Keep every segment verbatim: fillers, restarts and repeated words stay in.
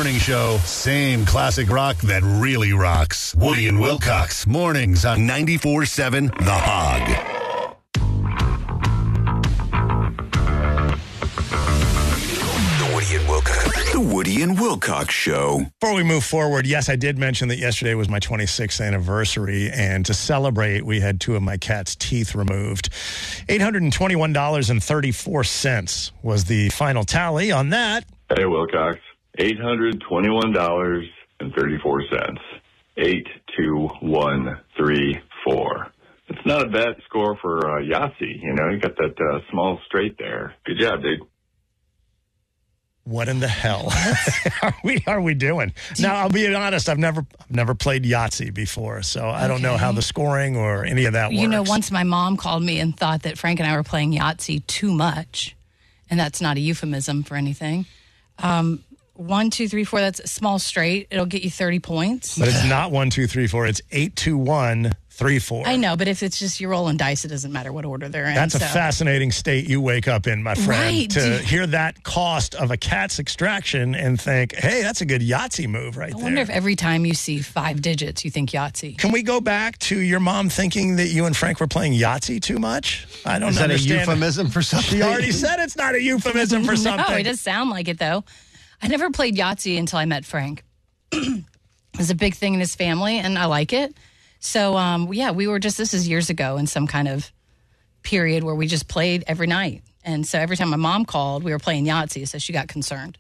morning show. Same classic rock that really rocks. Woody and Wilcox. Mornings on ninety-four seven The Hog. The Woody and Wilcox Show. Before we move forward, yes, I did mention that yesterday was my twenty-sixth anniversary, and to celebrate, we had two of my cat's teeth removed. eight hundred twenty-one dollars and thirty-four cents was the final tally on that. Hey, Wilcox. eight hundred twenty-one dollars and thirty-four cents. eight two one three four. It's not a bad score for uh, Yahtzee. You know, you got that uh, small straight there. Good job, dude. What in the hell are we are we doing? Now, I'll be honest, I've never I've never played Yahtzee before, so I don't know how the scoring or any of that works. You know, once my mom called me and thought that Frank and I were playing Yahtzee too much, and that's not a euphemism for anything. Um, one, two, three, four, that's a small straight. It'll get you thirty points. But it's not one, two, three, four. It's eight, two, one, three, four. I know, but if it's just you're rolling dice, it doesn't matter what order they're in. That's so. a fascinating state you wake up in, my friend. Right. To hear that cost of a cat's extraction and think, hey, that's a good Yahtzee move right I there. wonder if every time you see five digits, you think Yahtzee. Can we go back to your mom thinking that you and Frank were playing Yahtzee too much? I don't Is that understand. a euphemism for something? She already said it's not a euphemism for something. No, it does sound like it, though. I never played Yahtzee until I met Frank. It was a big thing in his family, and I like it. So, um, yeah, we were just, this is years ago in some kind of period where we just played every night. And so every time my mom called, we were playing Yahtzee, so she got concerned.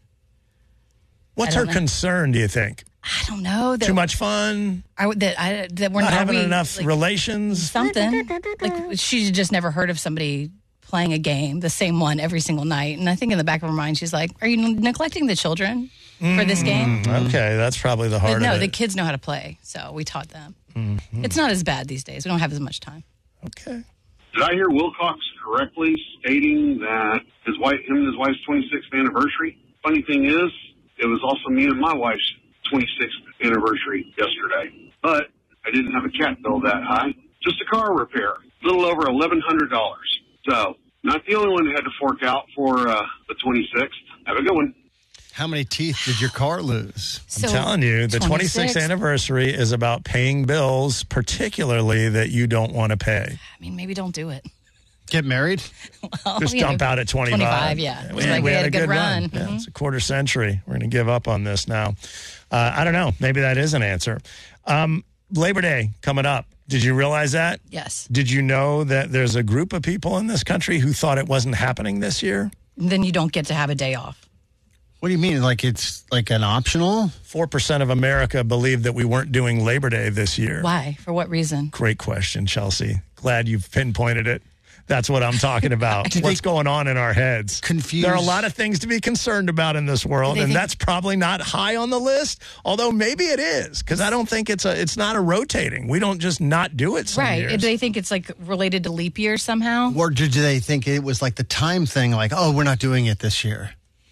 What's her know. concern, do you think? I don't know. That, Too much fun? I, that, I, that we're not not having we, enough like, relations? Something. Like, she just never heard of somebody playing a game, the same one every single night. And I think in the back of her mind, she's like, are you neglecting the children for this game? Mm, okay, that's probably the heart but no, of it. the kids know how to play, so we taught them. Mm-hmm. It's not as bad these days. We don't have as much time. Okay. Did I hear Wilcox correctly stating that his wife, him and his wife's twenty-sixth anniversary? Funny thing is, it was also me and my wife's twenty-sixth anniversary yesterday. But I didn't have a cat bill that high. Just a car repair. A little over eleven hundred dollars. So, not the only one who had to fork out for uh, the twenty-sixth. Have a good one. How many teeth did your car lose? I'm so, telling you, the twenty-sixth anniversary is about paying bills, particularly that you don't want to pay. I mean, maybe don't do it. Get married? Well, Just dump know, out at twenty-five. twenty-five, yeah. We, we, like we we had, had a good, good run. run. Yeah, mm-hmm. It's a quarter century. We're going to give up on this now. Uh, I don't know. Maybe that is an answer. Um, Labor Day coming up. Did you realize that? Yes. Did you know that there's a group of people in this country who thought it wasn't happening this year? Then you don't get to have a day off. What do you mean? Like it's like an optional? four percent of America believed that we weren't doing Labor Day this year. Why? For what reason? Great question, Chelsea. Glad you've pinpointed it. That's what I'm talking about. What's going on in our heads? Confused. There are a lot of things to be concerned about in this world, and think- that's probably not high on the list, although maybe it is, because I don't think it's a it's not a rotating. We don't just not do it some Right. years. Do they think it's like related to leap year somehow? Or did they think it was like the time thing, like, oh, we're not doing it this year?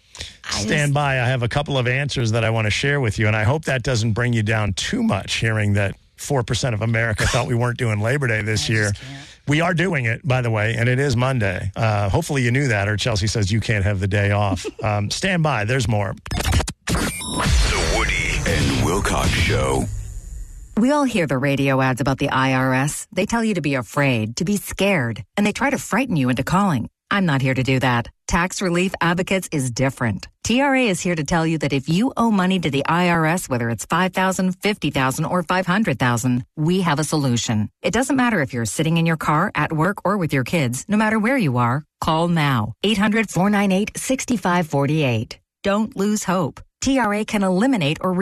Stand by. I have a couple of answers that I want to share with you, and I hope that doesn't bring you down too much, hearing that four percent of America thought we weren't doing Labor Day this I year. just can't. We are doing it, by the way, and it is Monday. Uh, hopefully you knew that, or Chelsea says you can't have the day off. Um, stand by. There's more. The Woody and Wilcox Show. We all hear the radio ads about the I R S. They tell you to be afraid, to be scared, and they try to frighten you into calling. I'm not here to do that. Tax Relief Advocates is different. T R A is here to tell you that if you owe money to the I R S, whether it's five thousand dollars, fifty thousand dollars, or five hundred thousand dollars, we have a solution. It doesn't matter if you're sitting in your car, at work, or with your kids. No matter where you are, call now. eight hundred, four nine eight, six five four eight. Don't lose hope. T R A can eliminate or